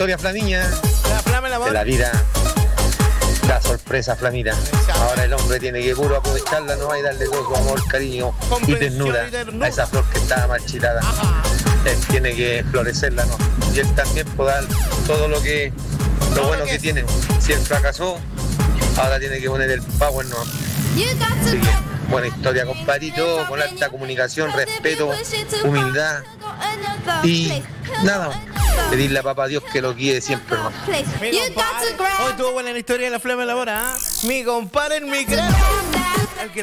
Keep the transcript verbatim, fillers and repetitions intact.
historia, Flamiña. La flama, el amor. De la vida. La sorpresa, Flamita. Ahora el hombre tiene que puro aprovecharla, no va a darle todo su amor, cariño y ternura a esa flor que está marchitada. Él tiene que florecerla, ¿no? Y él también puede dar todo lo que lo bueno que tiene. Si él fracasó, ahora tiene que poner el power, ¿no? Así que, buena historia, compadrito, con alta comunicación, respeto, humildad y nada más. Pedirle a papá Dios que lo guíe siempre, ¿no? Hoy tuvo buena la historia de la flama de la hora, ¿eh? Mi compadre en mi crema.